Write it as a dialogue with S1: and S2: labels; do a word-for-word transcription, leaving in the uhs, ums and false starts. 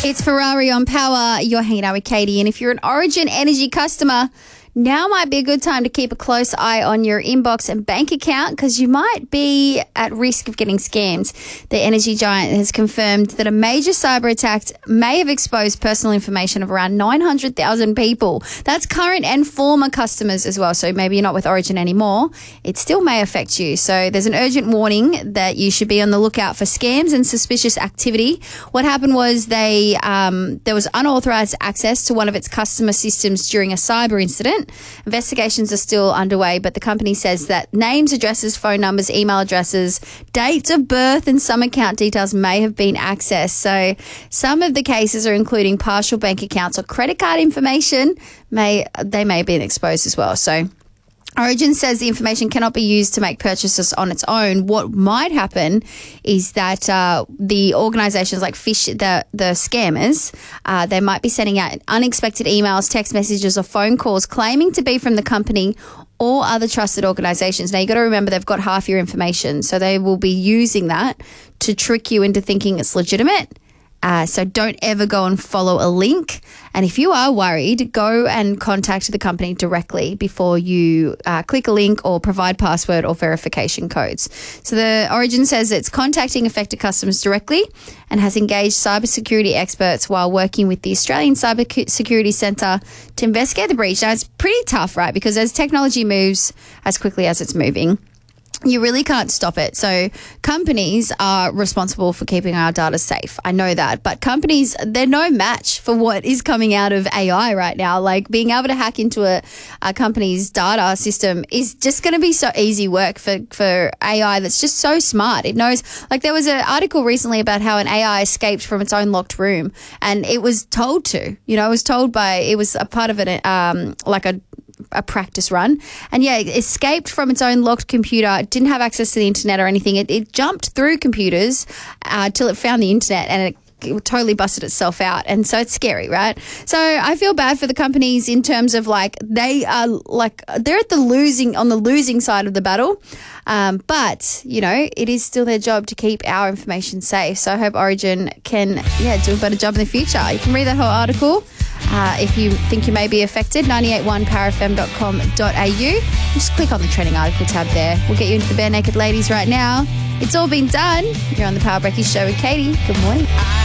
S1: It's Ferrari on Power. You're hanging out with Katie. And if you're an Origin Energy customer, now might be a good time to keep a close eye on your inbox and bank account because you might be at risk of getting scammed. The energy giant has confirmed that a major cyber attack may have exposed personal information of around nine hundred thousand people. That's current and former customers as well. So maybe you're not with Origin anymore. It still may affect you. So there's an urgent warning that you should be on the lookout for scams and suspicious activity. What happened was they um, there was unauthorized access to one of its customer systems during a cyber incident. Investigations are still underway, but the company says that names, addresses, phone numbers, email addresses, dates of birth and some account details may have been accessed. So some of the cases are including partial bank accounts or credit card information. May they may have been exposed as well. So Origin says the information cannot be used to make purchases on its own. What might happen is that uh, the organisations like Fish, the the scammers, uh, they might be sending out unexpected emails, text messages or phone calls claiming to be from the company or other trusted organisations. Now, you've got to remember they've got half your information, so they will be using that to trick you into thinking it's legitimate. Uh, so don't ever go and follow a link. And if you are worried, go and contact the company directly before you uh, click a link or provide password or verification codes. So the Origin says it's contacting affected customers directly and has engaged cybersecurity experts while working with the Australian Cyber Security Centre to investigate the breach. Now, it's pretty tough, right? Because as technology moves as quickly as it's moving, you really can't stop it. So companies are responsible for keeping our data safe. I know that. But companies, they're no match for what is coming out of A I right now. Like being able to hack into a, a company's data system is just going to be so easy work for, for A I that's just so smart. It knows, like there was an article recently about how an A I escaped from its own locked room and it was told to, you know, it was told by, it was a part of it, um, like a, a practice run. And yeah, it escaped from its own locked computer. It didn't have access to the internet or anything. It, it jumped through computers uh, till it found the internet and it it totally busted itself out. And so it's scary, right? So I feel bad for the companies in terms of like they are like they're at the losing on the losing side of the battle. Um, but, you know, it is still their job to keep our information safe. So I hope Origin can, yeah, do a better job in the future. You can read that whole article uh, if you think you may be affected, ninety-eight point one power f m dot com dot a u. Just click on the trending article tab there. We'll get you into the Bare Naked Ladies right now. It's all been done. You're on the Power Breakfast Show with Katie. Good morning.